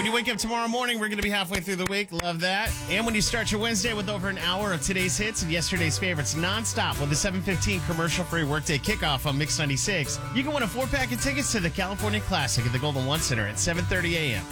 When you wake up tomorrow morning, we're going to be halfway through the week. Love that. And when you start your Wednesday with over an hour of today's hits and yesterday's favorites nonstop with the 7:15 commercial-free workday kickoff on Mix 96, you can win a 4-pack of tickets to the California Classic at the Golden One Center at 7:30 a.m.